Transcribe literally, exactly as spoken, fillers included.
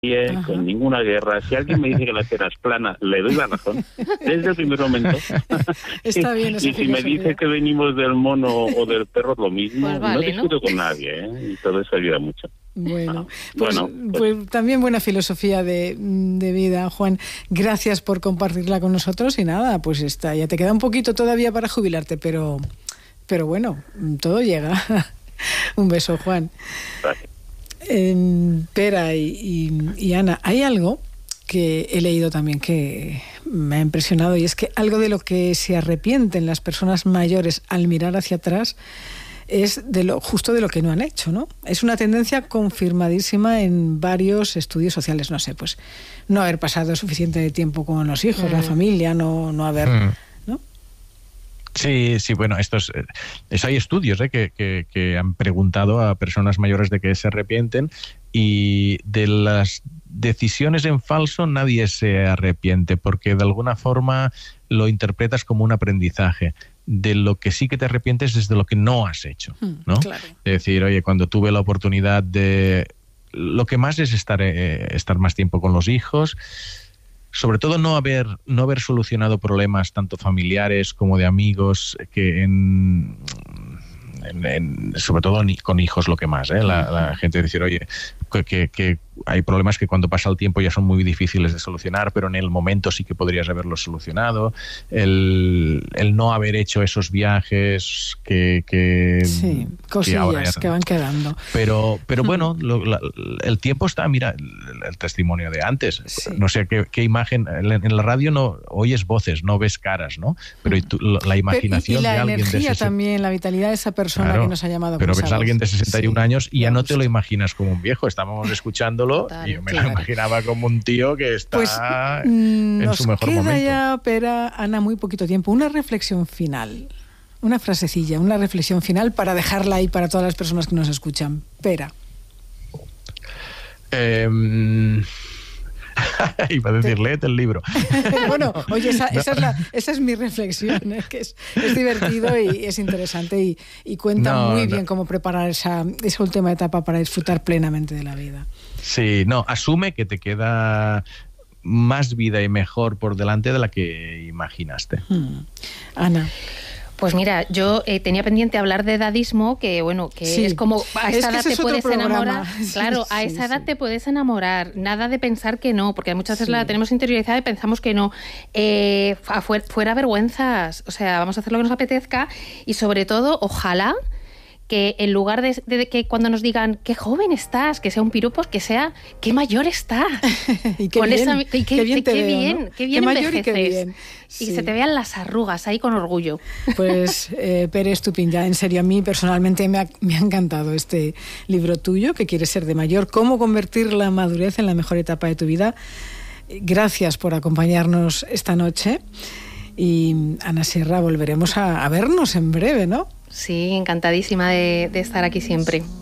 Ajá. Con ninguna guerra. Si alguien me dice que la Tierra es plana, le doy la razón desde el primer momento. Está bien esa y si me dice que venimos del mono o del perro, lo mismo. Pues vale, no discuto ¿no? con nadie, ¿eh? Y todo eso ayuda mucho. Bueno, ah, pues, bueno pues... pues también buena filosofía de, de vida, Juan. Gracias por compartirla con nosotros y nada, pues está, ya te queda un poquito todavía para jubilarte, pero, pero bueno, todo llega. Un beso, Juan. Gracias. Eh, Pera y, y, y Ana, hay algo que he leído también que me ha impresionado y es que algo de lo que se arrepienten las personas mayores al mirar hacia atrás es de lo justo de lo que no han hecho, ¿no? Es una tendencia confirmadísima en varios estudios sociales, no sé, pues no haber pasado suficiente tiempo con los hijos, mm. la familia, no, no haber... Mm. Sí, sí, bueno, estos, es, hay estudios ¿eh? que, que, que han preguntado a personas mayores de qué se arrepienten y de las decisiones en falso nadie se arrepiente porque de alguna forma lo interpretas como un aprendizaje. De lo que sí que te arrepientes es de lo que no has hecho, ¿no? Claro. Es decir, oye, cuando tuve la oportunidad de... Lo que más es estar, eh, estar más tiempo con los hijos... Sobre todo no haber, no haber solucionado problemas tanto familiares como de amigos, que en, en, en sobre todo con hijos lo que más, ¿eh? La, la gente decir, oye, que, que hay problemas que cuando pasa el tiempo ya son muy difíciles de solucionar, pero en el momento sí que podrías haberlos solucionado. El, el no haber hecho esos viajes que... que sí, cosillas que, que van quedando. Pero, pero bueno, lo, la, el tiempo está, mira, el, el testimonio de antes. Sí. No sé qué, qué imagen, en, en la radio no oyes voces, no ves caras, ¿no? Pero tú, la imaginación pero, y la de alguien energía de sesenta... también, la vitalidad de esa persona claro, que nos ha llamado. Pero ves a alguien de sesenta y un sí, años y ya no justo. Te lo imaginas como un viejo. Estábamos escuchándolo Total, y yo me claro. lo imaginaba como un tío que está pues, en su mejor queda momento. Ya, Pera, Ana, muy poquito tiempo. Una reflexión final, una frasecilla, una reflexión final para dejarla ahí para todas las personas que nos escuchan. Pera. Eh, iba a decir, léete el libro. Bueno, oye, esa, esa, es la, esa es mi reflexión, ¿eh? Que es, es divertido y es interesante y, y cuenta no, muy no. bien cómo preparar esa, esa última etapa para disfrutar plenamente de la vida. Sí, no, asume que te queda más vida y mejor por delante de la que imaginaste. Hmm. Ana. Pues mira, yo eh, tenía pendiente hablar de edadismo, que bueno, que sí. es como a esa es edad te puedes enamorar. Sí, claro, a esa sí, edad sí. te puedes enamorar. Nada de pensar que no, porque muchas veces sí. la tenemos interiorizada y pensamos que no. Eh, fuera, fuera vergüenzas, o sea, vamos a hacer lo que nos apetezca y sobre todo, ojalá que en lugar de, de, de que cuando nos digan qué joven estás, que sea un piropo, que sea qué mayor estás. y qué bien, esa, y qué, qué bien, te qué veo, bien, ¿no? qué bien qué mayor envejeces. Y qué bien. Sí. Y se te vean las arrugas ahí con orgullo. Pues, eh, Pere Estupinja, en serio, a mí personalmente me ha, me ha encantado este libro tuyo, que quieres ser de mayor, cómo convertir la madurez en la mejor etapa de tu vida. Gracias por acompañarnos esta noche. Y, Ana Sierra, volveremos a, a vernos en breve, ¿no? Sí, encantadísima de, de estar aquí siempre.